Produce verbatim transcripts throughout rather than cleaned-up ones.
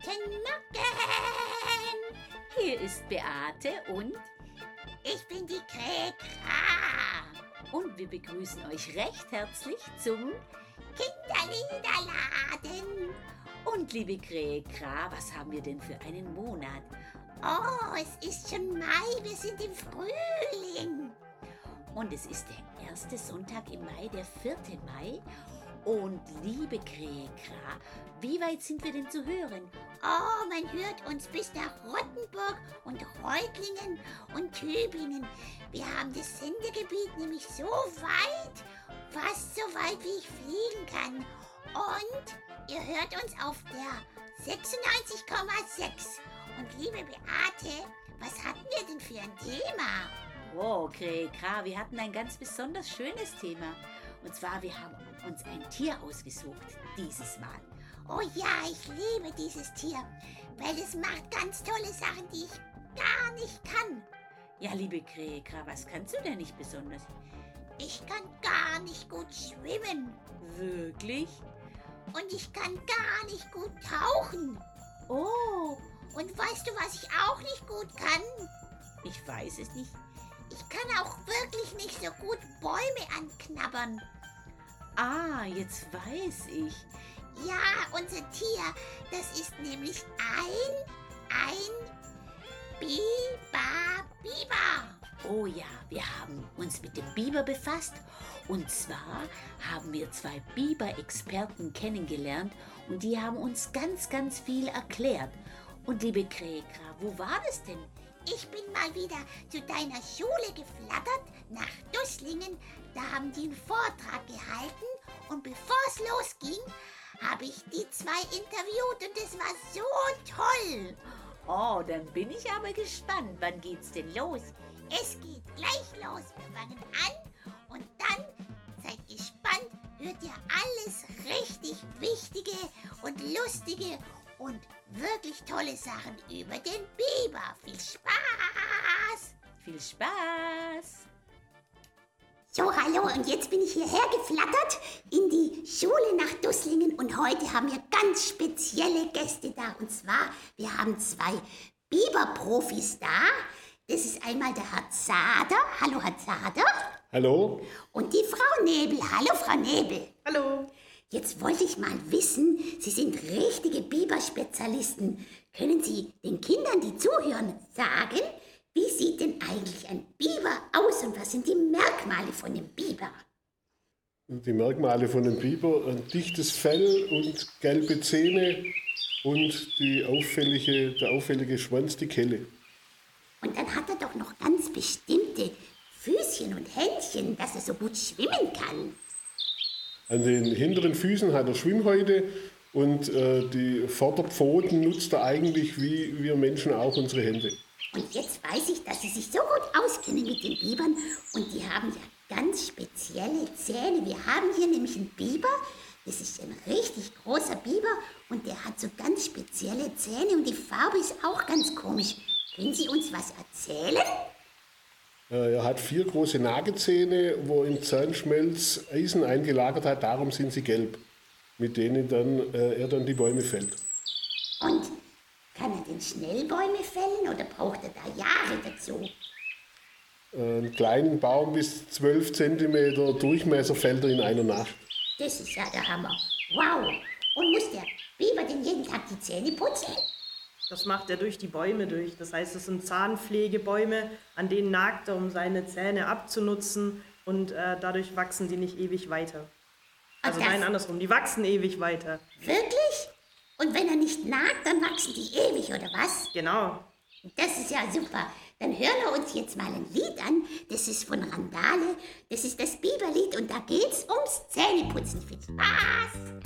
Guten Morgen! Hier ist Beate und Ich bin die Kräkra. und wir begrüßen euch recht herzlich zum Kinderliederladen. Und liebe Kräkra, was haben wir denn für einen Monat? Oh, es ist schon Mai, wir sind im Frühling. Und es ist der erste Sonntag im Mai, der vierte Mai. Und liebe Kräkra, wie weit sind wir denn zu hören? Oh, man hört uns bis nach Rottenburg und Reutlingen und Tübingen. Wir haben das Sendegebiet nämlich so weit, fast so weit, wie ich fliegen kann. Und ihr hört uns auf der sechsundneunzig Komma sechs. Und liebe Beate, was hatten wir denn für ein Thema? Oh, Kräkra, wir hatten ein ganz besonders schönes Thema. Und zwar, wir haben uns ein Tier ausgesucht, dieses Mal. Oh ja, ich liebe dieses Tier, weil es macht ganz tolle Sachen, die ich gar nicht kann. Ja, liebe Kräkra, was kannst du denn nicht besonders? Ich kann gar nicht gut schwimmen Wirklich? und ich kann gar nicht gut tauchen. Oh, Und weißt du, was ich auch nicht gut kann? ich weiß es nicht. Ich kann auch wirklich nicht so gut Bäume anknabbern. Ah, jetzt weiß ich. Ja, unser Tier, das ist nämlich ein, ein Biber, Biber. Oh ja, wir haben uns mit dem Biber befasst. Und zwar haben wir zwei Biber-Experten kennengelernt und die haben uns ganz, ganz viel erklärt. Und liebe Kräkra, wo war das denn? Ich bin mal wieder zu deiner Schule geflattert, nach Dusslingen. Da haben die einen Vortrag gehalten und bevor es losging, habe ich die zwei interviewt und es war so toll. Oh, dann bin ich aber gespannt. Wann geht's denn los? Es geht gleich los. Wir fangen an und dann, seid gespannt, hört ihr alles richtig Wichtige und Lustige und wirklich tolle Sachen über den Biber. Viel Spaß! Viel Spaß! So, hallo, und jetzt bin ich hierher geflattert in die Schule nach Dusslingen und heute haben wir ganz spezielle Gäste da. Und zwar, wir haben zwei Biberprofis da. Das ist einmal der Herr Zader. Hallo, Herr Zader. Hallo? Und die Frau Nebel. Hallo, Frau Nebel. Hallo. Jetzt wollte ich mal wissen, Sie sind richtige Biberspezialisten. Können Sie den Kindern, die zuhören, sagen, wie sieht denn eigentlich ein Biber aus und was sind die Merkmale von dem Biber? Die Merkmale von dem Biber: ein dichtes Fell und gelbe Zähne und die auffällige, der auffällige Schwanz, die Kelle. Und dann hat er doch noch ganz bestimmte Füßchen und Händchen, dass er so gut schwimmen kann. An den hinteren Füßen hat er Schwimmhäute und äh, die Vorderpfoten nutzt er eigentlich wie wir Menschen auch unsere Hände. Und jetzt weiß ich, dass Sie sich so gut auskennen mit den Bibern und die haben ja ganz spezielle Zähne. Wir haben hier nämlich einen Biber, das ist ein richtig großer Biber und der hat so ganz spezielle Zähne und die Farbe ist auch ganz komisch. Können Sie uns was erzählen? Äh, er hat vier große Nagezähne, wo im Zahnschmelz Eisen eingelagert hat, darum sind sie gelb, mit denen dann, äh, er dann die Bäume fällt. Und kann er denn schnell Bäume fällen oder braucht er da Jahre dazu? Einen kleinen Baum bis zwölf Zentimeter Durchmesser fällt er in einer Nacht. Das ist ja der Hammer. Wow! Und muss der Biber denn jeden Tag die Zähne putzen? Das macht er durch die Bäume durch. Das heißt, es sind Zahnpflegebäume, an denen nagt er, um seine Zähne abzunutzen und äh, dadurch wachsen die nicht ewig weiter. Also das- nein, andersrum, die wachsen ewig weiter. Wirklich? Und wenn er nicht nagt, dann wachsen die ewig, oder was? Genau. Das ist ja super. Dann hören wir uns jetzt mal ein Lied an. Das ist von Randale. Das ist das Biberlied und da geht's ums Zähneputzen. Viel Spaß!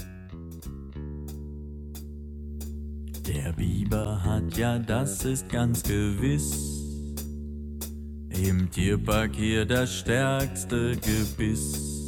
Der Biber hat, ja, das ist ganz gewiss, im Tierpark hier das stärkste Gebiss.